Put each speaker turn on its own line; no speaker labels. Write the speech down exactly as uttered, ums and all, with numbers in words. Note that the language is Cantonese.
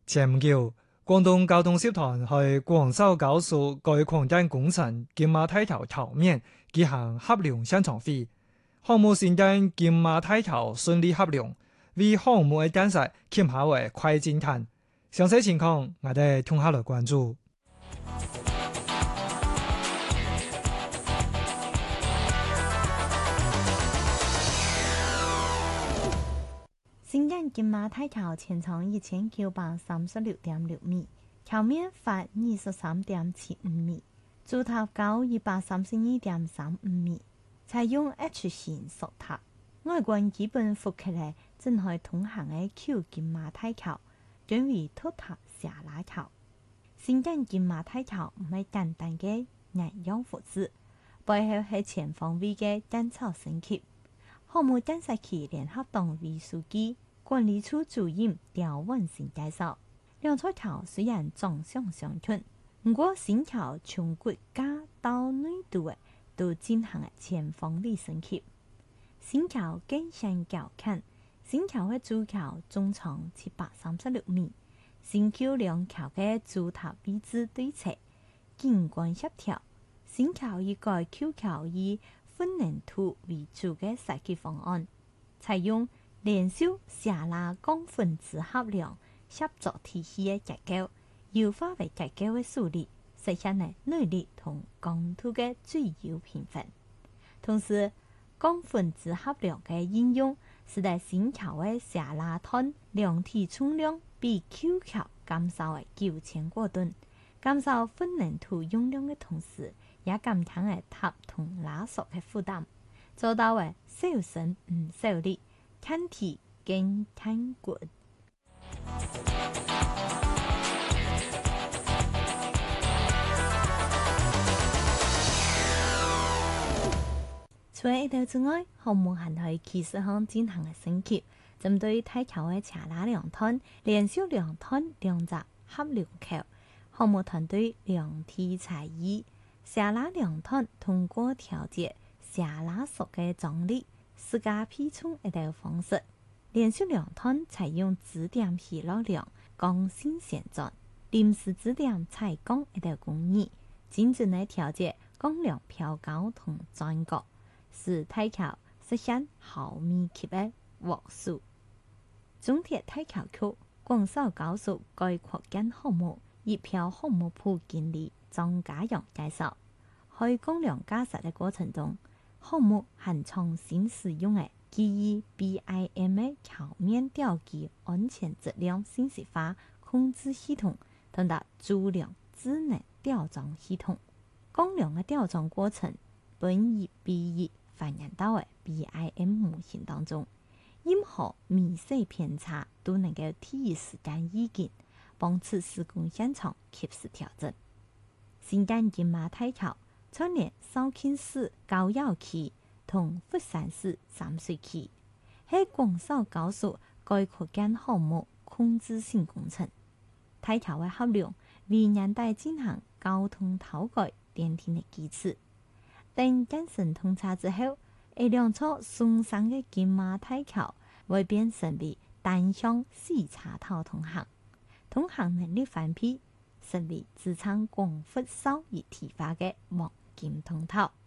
前唔久，廣東交通集團喺廣州高速該擴展工程金馬大橋橋面舉行合龍現場會，項目新建金馬大橋順利合龍，為項目嘅建設添下為快進攤。詳細情況，我哋聽下來關注。
新建金馬大橋全長一千九百三十六點六米，橋面寬二十三點七五米，主塔高一百三十二點三五米，採用 H 型索塔。外觀基本複刻嘅正係通行嘅舊金馬大橋，轉為凸塔下拉橋。新建金馬大橋唔係簡單嘅人樣複製，背後係全方位嘅建設升級。項目建設期聯合黨委書記、管理處主任刁文新介紹，兩座橋雖然長相相近，不過新橋從骨架到內度嘅都進行了全方位升級。新橋更新橋坎，新橋嘅主橋總長七百三十六米，新舊兩橋嘅主塔位置對稱，景觀協調。新橋以該舊橋以混凝土為主嘅設計方案，採用連燒下拉鋼混子合梁協作體系嘅結構，優化為結構嘅處理，實現了內力同鋼土嘅最優平衡。同時，鋼混子合梁嘅應用，使得新橋嘅下拉灘量體重量比舊橋減少為九千多噸，減少混凝土用量嘅同時，也減輕了塔同拉索嘅負擔，做到了小身唔受力，看體更看骨。除咗呢度之外，項目還喺技術上進行了升級，針對大橋嘅斜拉兩灘、連續兩灘兩閘合龍橋，項目團隊量體裁衣。下拉兩灘通過調節下拉索嘅張力，自家配重一道方式。連續兩灘採用支點疲勞量鋼線旋轉，臨時支點採鋼一道工藝，精準地調節鋼梁飄高同轉角，使大橋實現毫米級嘅握數。中鐵大橋區廣州高速該擴建項目一票項目部經理張家陽介紹，喺鋼梁架設嘅過程中，項目還重新使用嘅基於 B I M 嘅橋面吊機安全質量信息化控制系統，同埋主梁智能吊裝系統。鋼梁嘅吊裝過程本以 B 一反映到嘅 B I M 模型當中，任何微細偏差都能夠第一時間預警，幫助施工現場及時調整。新建金馬大橋串聯肇慶市高要區同佛山市三水區，係廣州高速該擴建項目控制性工程。大橋嘅合龍為年代進行交通頭改電梯嘅基礎。等建成通車之後，呢兩座松山嘅金馬大橋會變成為單向四叉道通行，通行能力翻倍，成為支撐廣佛肇一體化嘅黃金通道。